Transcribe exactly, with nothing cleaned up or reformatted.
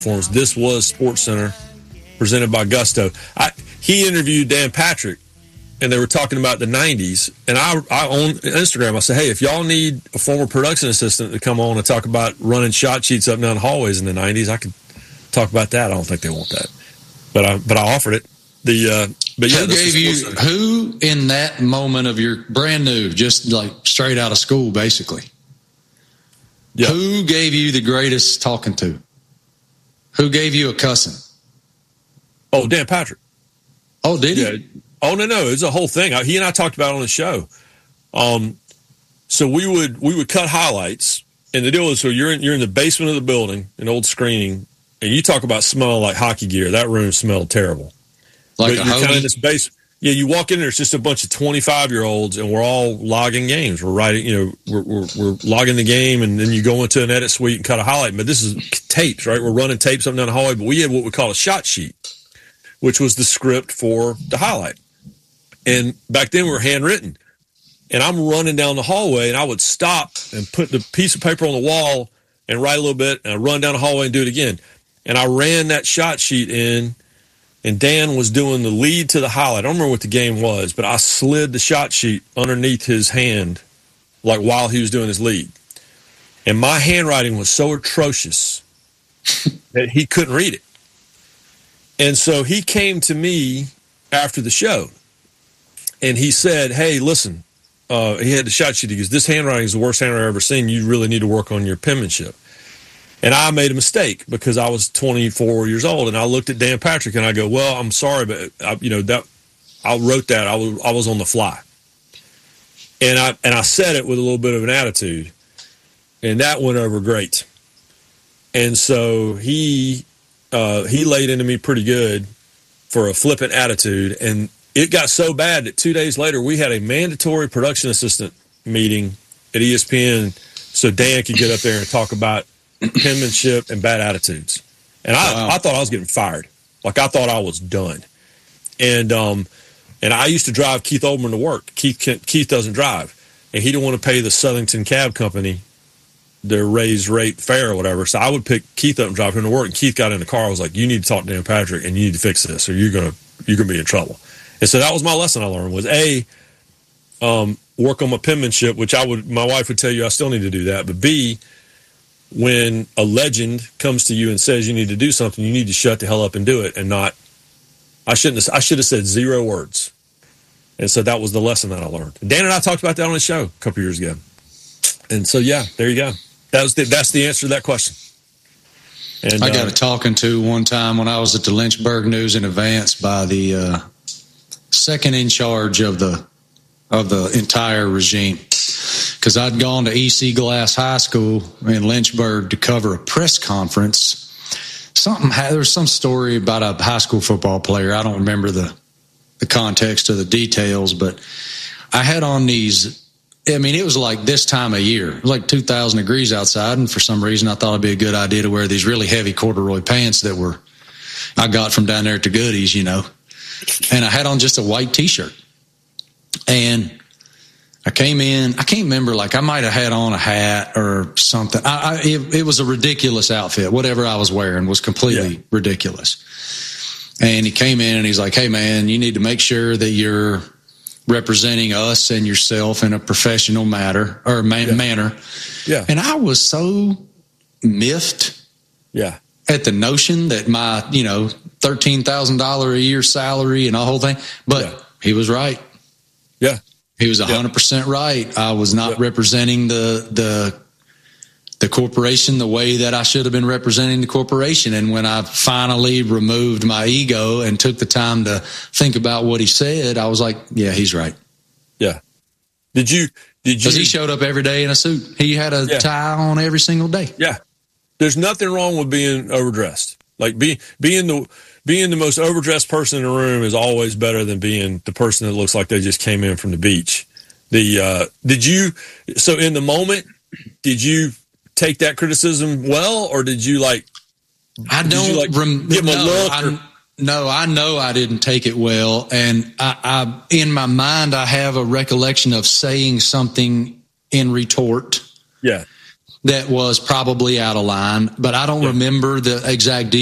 platforms. This was Sports Center, presented by Gusto. I, he interviewed Dan Patrick, and they were talking about the nineties. And I, I on Instagram, I said, hey, if y'all need a former production assistant to come on and talk about running shot sheets up and down the hallways in the nineties, I could talk about that. I don't think they want that, but I but I offered it. The uh, but yeah, who gave you who in that moment of your brand new, just like straight out of school, basically? Yeah. Who gave you the greatest talking to? Who gave you a cussing? Oh, Dan Patrick. Oh, did he? Yeah. Oh no, no, it's a whole thing. He and I talked about it on the show. Um, so we would we would cut highlights, and the deal is, so you're in you're in the basement of the building, an old screening, and you talk about smelling like hockey gear. That room smelled terrible. Like but a you're kind of hoagie? in this base. Yeah, you walk in there, it's just a bunch of twenty-five year olds, and we're all logging games. We're writing, you know, we're, we're we're logging the game, and then you go into an edit suite and cut a highlight. But this is tapes, right? We're running tapes up and down the hallway, but we had what we call a shot sheet, which was the script for the highlight. And back then we were handwritten. And I'm running down the hallway, and I would stop and put the piece of paper on the wall and write a little bit, and I'd run down the hallway and do it again. And I ran that shot sheet in, and Dan was doing the lead to the highlight. I don't remember what the game was, but I slid the shot sheet underneath his hand, like while he was doing his lead. And my handwriting was so atrocious that he couldn't read it. And so he came to me after the show, and he said, hey, listen, uh, he had the shot sheet. He goes, this handwriting is the worst handwriting I've ever seen. You really need to work on your penmanship. And I made a mistake because I was twenty-four years old, and I looked at Dan Patrick and I go, well, I'm sorry, but I, you know, that I wrote that. I was, I was on the fly. And I, and I said it with a little bit of an attitude, and that went over great. And so he, uh, he laid into me pretty good for a flippant attitude. And it got so bad that two days later we had a mandatory production assistant meeting at E S P N so Dan could get up there and talk about penmanship and bad attitudes. And I, wow. I thought I was getting fired. Like, I thought I was done. And um, and I used to drive Keith Olbermann to work. Keith Keith doesn't drive. And he didn't want to pay the Southington Cab Company their raised rate fare or whatever. So I would pick Keith up and drive him to work. And Keith got in the car. I was like, you need to talk to Dan Patrick, and you need to fix this, or you're going to you're gonna be in trouble. And so that was my lesson I learned was, A, um, work on my penmanship, which I would my wife would tell you I still need to do that. But B, when a legend comes to you and says you need to do something, you need to shut the hell up and do it, and not. I shouldn't. Have, I should have said zero words, and so that was the lesson that I learned. Dan and I talked about that on the show a couple years ago, and so yeah, there you go. That was the, that's the answer to that question. And I got uh, a talking to one time when I was at the Lynchburg News in Advance by the uh, second in charge of the of the entire regime. Because I'd gone to E C Glass High School in Lynchburg to cover a press conference. Something there was some story about a high school football player. I don't remember the the context of the details, but I had on these. I mean, it was like this time of year. It was like two thousand degrees outside, and for some reason, I thought it'd be a good idea to wear these really heavy corduroy pants that were I got from down there at the Goodies, you know. And I had on just a white T-shirt, and I came in, I can't remember, like I might have had on a hat or something. I, I it, it was a ridiculous outfit. Whatever I was wearing was completely yeah. ridiculous. And he came in and he's like, hey man, you need to make sure that you're representing us and yourself in a professional matter or man, yeah. manner. Yeah. And I was so miffed yeah. at the notion that my, you know, thirteen thousand dollars a year salary and the whole thing, but yeah. he was right. Yeah. He was one hundred percent right. I was not yep. representing the the the corporation the way that I should have been representing the corporation. And when I finally removed my ego and took the time to think about what he said, I was like, yeah, he's right. Yeah. Did you did you Because he showed up every day in a suit. He had a yeah. tie on every single day. Yeah. There's nothing wrong with being overdressed. Like be, being the Being the most overdressed person in the room is always better than being the person that looks like they just came in from the beach. The uh, did you so in the moment did you take that criticism well, or did you like? I don't you, like, rem- give him a no, look. I, no, I know I didn't take it well, and I, I in my mind I have a recollection of saying something in retort. Yeah. that was probably out of line, but I don't Yeah. remember the exact